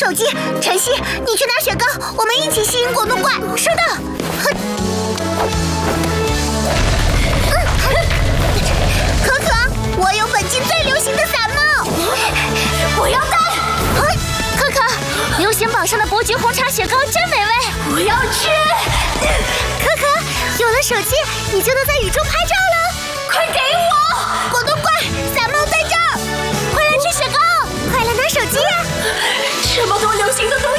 手机。晨曦，你去拿雪糕，我们一起吸引果冻怪。是的。可可，我有本季最流行的伞帽，我要戴。可可，流行榜上的伯爵红茶雪糕真美味，我要吃。可可，有了手机，你就能在雨中拍照了。快给我！果冻怪，伞帽在这儿，快来吃雪糕，快来拿手机呀！ 这么多流行的东